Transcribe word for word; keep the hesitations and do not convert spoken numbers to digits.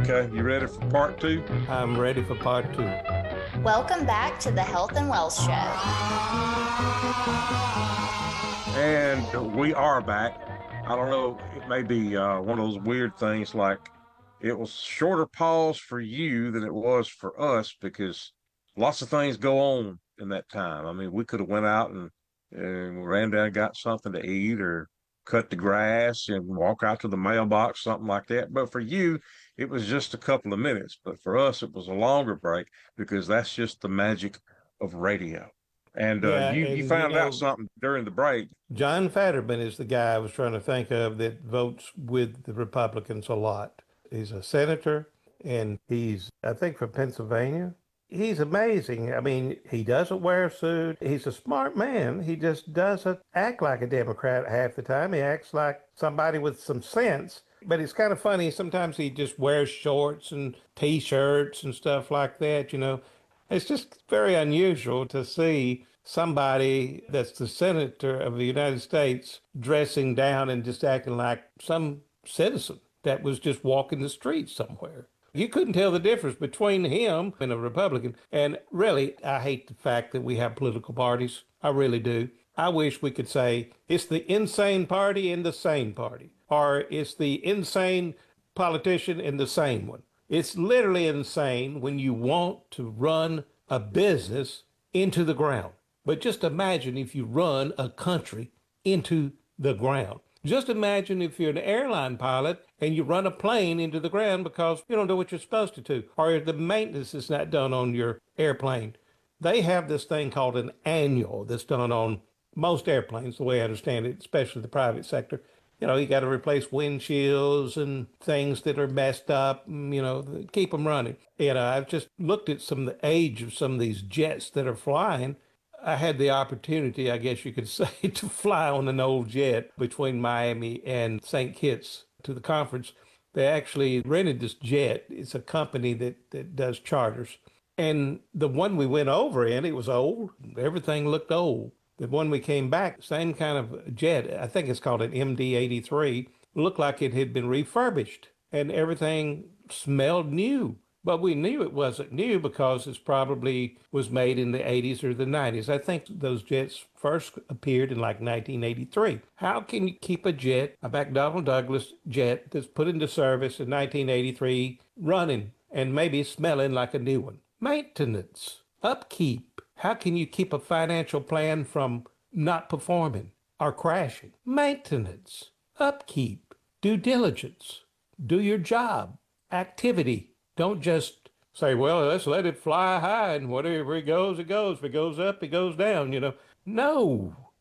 Okay, you ready for part two? I'm ready for part two. Welcome back to the Health and Wealth Show. And we are back. I don't know, it may be uh, one of those weird things like it was shorter pause for you than it was for us because lots of things go on in that time. I mean, we could have went out and, and ran down and got something to eat or cut the grass and walk out to the mailbox, something like that. But for you, it was just a couple of minutes. But for us, it was a longer break because that's just the magic of radio. And uh, Yeah, you you and you found out know, something during the break. John Fetterman is the guy I was trying to think of that votes with the Republicans a lot. He's a senator and he's, I think, from Pennsylvania. He's amazing. I mean, he doesn't wear a suit. He's a smart man. He just doesn't act like a Democrat half the time. He acts like somebody with some sense. But it's kind of funny. Sometimes he just wears shorts and T-shirts and stuff like that, you know. It's just very unusual to see somebody that's the senator of the United States dressing down and just acting like some citizen that was just walking the streets somewhere. You couldn't tell the difference between him and a Republican. And really, I hate the fact that we have political parties. I really do. I wish we could say it's the insane party and the sane party, or it's the insane politician and the sane one. It's literally insane when you want to run a business into the ground. But just imagine if you run a country into the ground. Just imagine if you're an airline pilot and you run a plane into the ground because you don't do what you're supposed to do, or the maintenance is not done on your airplane. They have this thing called an annual that's done on most airplanes, the way I understand it, especially the private sector. You know, you got to replace windshields and things that are messed up, you know, keep them running. You know, I've just looked at some of the age of some of these jets that are flying. I had the opportunity, I guess you could say, to fly on an old jet between Miami and Saint Kitts to the conference. They actually rented this jet. It's a company that, that does charters. And the one we went over in, it was old. Everything looked old. The one we came back, same kind of jet, I think it's called an M D eighty-three, looked like it had been refurbished and everything smelled new. But we knew it wasn't new because it probably was made in the eighties or the nineties. I think those jets first appeared in like nineteen eighty-three. How can you keep a jet, a McDonnell Douglas jet that's put into service in nineteen eighty-three, running and maybe smelling like a new one? Maintenance, upkeep. How can you keep a financial plan from not performing or crashing? Maintenance, upkeep, due diligence, do your job, activity. Don't just say, well, let's let it fly high and whatever it goes, it goes. If it goes up, it goes down, you know. No,